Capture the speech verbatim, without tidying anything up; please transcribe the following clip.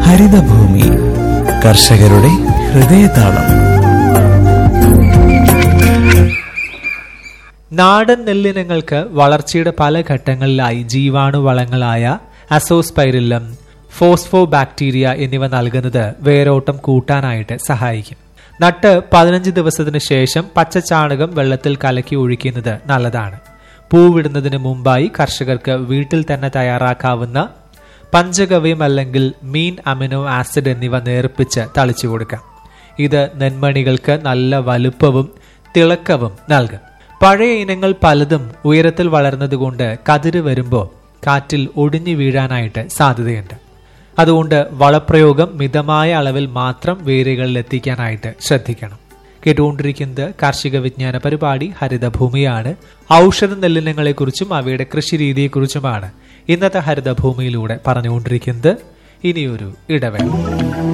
ഹരിതഭൂമി, കർഷകരുടെ ഹൃദയതാളം. നാടൻ നെല്ലിനങ്ങൾക്ക് വളർച്ചയുടെ പല ഘട്ടങ്ങളിലായി ജീവാണുവളങ്ങളായ അസോസ്പൈറില്ലം, ഫോസ്ഫോ ബാക്ടീരിയ എന്നിവ നൽകുന്നത് വേരോട്ടം കൂട്ടാനായിട്ട് സഹായിക്കും. നട്ട് പതിനഞ്ച് ദിവസത്തിന് ശേഷം പച്ചച്ചാണകം വെള്ളത്തിൽ കലക്കി ഒഴിക്കുന്നത് നല്ലതാണ്. പൂവിടുന്നതിന് മുമ്പായി കർഷകർക്ക് വീട്ടിൽ തന്നെ തയ്യാറാക്കാവുന്ന പഞ്ചഗവ്യം അല്ലെങ്കിൽ മീൻ അമിനോ ആസിഡ് എന്നിവ നേർപ്പിച്ച് തളിച്ചു കൊടുക്കാം. ഇത് നെന്മണികൾക്ക് നല്ല വലുപ്പവും തിളക്കവും നൽകും. പഴയ ഇനങ്ങൾ പലതും ഉയരത്തിൽ വളർന്നതുകൊണ്ട് കതിര് വരുമ്പോൾ കാറ്റിൽ ഒടിഞ്ഞു വീഴാനായിട്ട് സാധ്യതയുണ്ട്. അതുകൊണ്ട് വളപ്രയോഗം മിതമായ അളവിൽ മാത്രം വേരുകളിൽ എത്തിക്കാനായിട്ട് ശ്രദ്ധിക്കണം. കേട്ടുകൊണ്ടിരിക്കുന്നത് കാർഷിക വിജ്ഞാന പരിപാടി ഹരിതഭൂമിയാണ്. ഔഷധ നെല്ലിനങ്ങളെക്കുറിച്ചും അവയുടെ കൃഷി രീതിയെക്കുറിച്ചുമാണ് ഇന്നത്തെ ഹരിതഭൂമിയിലൂടെ പറഞ്ഞുകൊണ്ടിരിക്കുന്നത്. ഇനിയൊരു ഇടവേള.